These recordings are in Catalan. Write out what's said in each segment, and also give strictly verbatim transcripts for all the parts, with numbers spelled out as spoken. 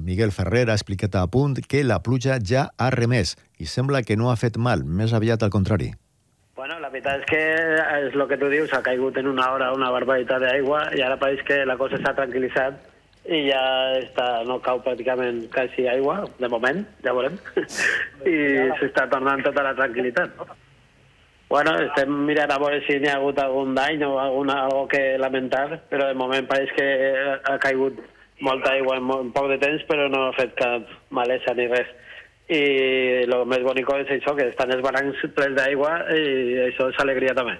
Miguel Ferrer ha explicat a Punt que la pluja ja ha remès i sembla que no ha fet mal, més aviat al contrari. Bueno, la veritat és que és el que tu dius, ha caigut en una hora una barbaritat d'aigua i ara pareix que la cosa s'ha tranquil·litzat i ja està, no cau pràcticament quasi aigua, de moment, ja veurem, i s'està tornant tota la tranquil·litat. Bueno, estem mirant a veure si n'hi ha hagut algun dany o alguna cosa que lamentar, però de moment pareix que ha caigut molta aigua en molt poc de temps, però no ha fet cap malesa ni res. I el més bonic és això, que estan els barrancs plens d'aigua i això és alegria també.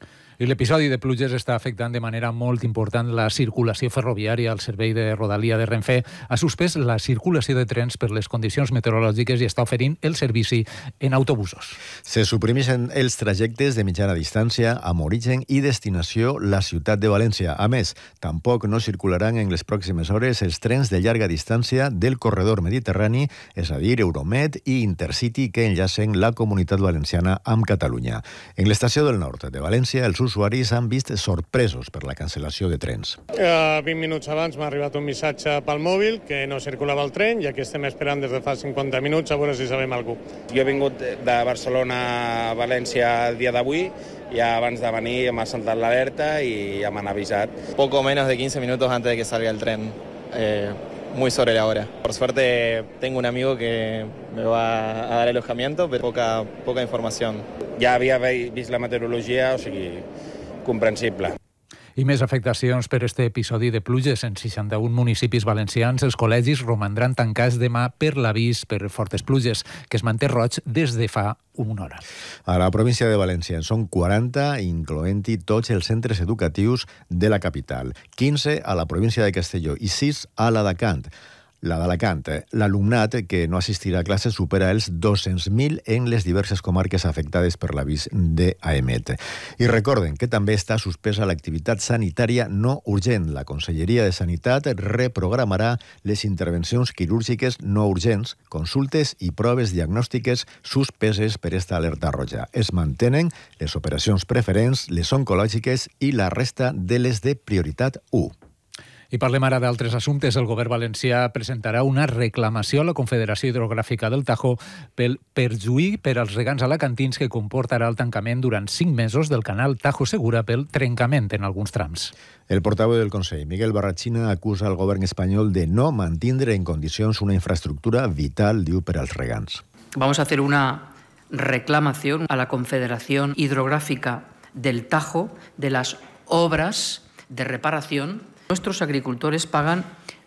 I l'episodi de pluges està afectant de manera molt important la circulació ferroviària. El servei de Rodalia de Renfe ha suspès la circulació de trens per les condicions meteorològiques i està oferint el servici en autobusos. Se suprimeixen els trajectes de mitjana distància amb origen i destinació la ciutat de València. A més, tampoc no circularan en les pròximes hores els trens de llarga distància del corredor mediterrani, és a dir, Euromed i Intercity, que enllacen la Comunitat Valenciana amb Catalunya. En l'estació del nord de València, els usuaris han vist sorpresos per la cancel·lació de trens. Uh, vint minuts abans m'ha arribat un missatge pel mòbil que no circulava el tren i aquí estem esperant des de fa cinquanta minuts a veure si sabem algú. Jo he vingut de Barcelona a València el dia d'avui i abans de venir m'ha saltat l'alerta i ja m'han avisat. Poco menos de quince minutos antes de que salga el tren. Eh... Muy sobre la hora. Por suerte tengo un amigo que me va a dar alojamiento, pero poca, poca información. Ja havia vist la meteorologia, o sigui, comprensible. I més afectacions per este episodi de pluges en seixanta-un municipis valencians. Els col·legis romandran tancats demà per l'avís per fortes pluges, que es manté roig des de fa una hora. A la província de València en són quaranta, incloent-hi tots els centres educatius de la capital. quinze a la província de Castelló i sis a la d'Alacant. La d'Alacant, l'alumnat que no assistirà a classes supera els dos-cents mil en les diverses comarques afectades per l'avís d'AEMET. I recorden que també està suspesa l'activitat sanitària no urgent. La Conselleria de Sanitat reprogramarà les intervencions quirúrgiques no urgents, consultes i proves diagnòstiques suspeses per esta alerta roja. Es mantenen les operacions preferents, les oncològiques i la resta de les de prioritat u. I parlem ara d'altres assumptes. El govern valencià presentarà una reclamació a la Confederació Hidrogràfica del Tajo pel perjuí per als regants alacantins que comportarà el tancament durant cinc mesos del canal Tajo Segura pel trencament en alguns trams. El portaveu del Consell, Miguel Barrachina, acusa al govern espanyol de no mantindre en condicions una infraestructura vital, diu, per als regants. Vamos a hacer una reclamación a la Confederación Hidrográfica del Tajo de las obras de reparación. Nuestros agricultores pagan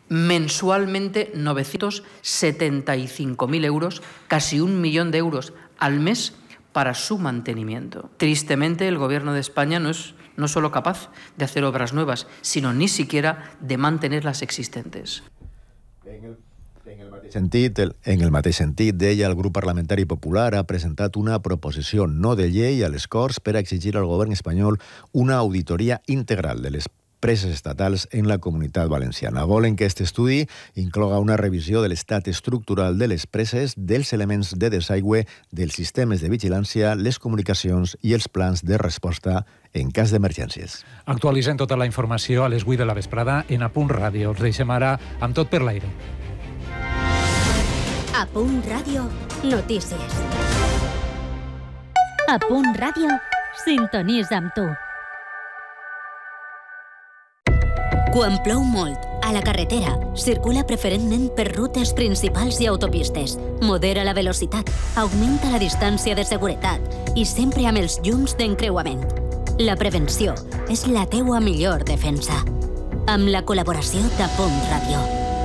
mensualmente novecientos setenta y cinco mil euros, casi un millón de euros al mes para su mantenimiento. Tristemente, el Gobierno de España no es no solo capaz de hacer obras nuevas, sino ni siquiera de mantener las existentes. En el, en el mateix sentit, el, en el mateix sentit, deia, el grup parlamentari popular ha presentat una proposició no de llei a les Corts per exigir al govern espanyol una auditoria integral de les preses estatals en la Comunitat Valenciana. Volen que aquest estudi incloga una revisió de l'estat estructural de les preses, dels elements de desaigüe, dels sistemes de vigilància, les comunicacions i els plans de resposta en cas d'emergències. Actualitzem tota la informació a les vuit de la vesprada en A Punt Ràdio. Els deixem ara amb tot per l'aire. A Punt Ràdio, notícies. A Punt Ràdio, sintonitza amb tu. Quan plou molt, a la carretera, circula preferentment per rutes principals i autopistes. Modera la velocitat, augmenta la distància de seguretat i sempre amb els llums d'encreuament. La prevenció és la teua millor defensa. Amb la col·laboració de Punt Ràdio.